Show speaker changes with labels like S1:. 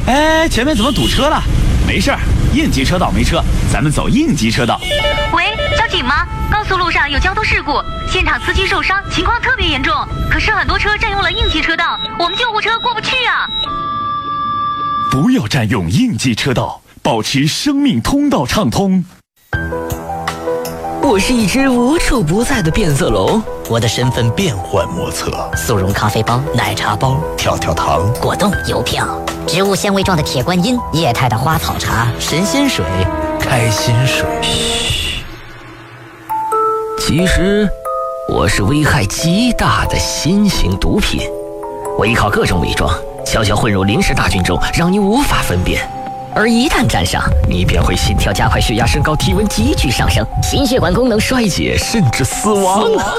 S1: 哎，前面怎么堵车了？没事儿，应急车道没车，咱们走应急车道。
S2: 喂，交警吗？高速路上有交通事故，现场司机受伤，情况特别严重。可是很多车占用了应急车道，我们救护车过不去啊。
S1: 不要占用应急车道，保持生命通道畅通。
S3: 我是一只无处不在的变色龙，
S4: 我的身份变幻莫测，
S5: 速溶咖啡包、奶茶包、
S4: 跳跳糖、
S5: 果冻、邮票、植物纤维状的铁观音、液态的花草茶、神仙水、
S4: 开心水。
S3: 嘘，其实我是危害极大的新型毒品，我依靠各种伪装，悄悄混入临时大军中，让你无法分辨。而一旦沾上，你便会心跳加快、血压升高、体温急剧上升、心血管功能衰竭，甚至死亡。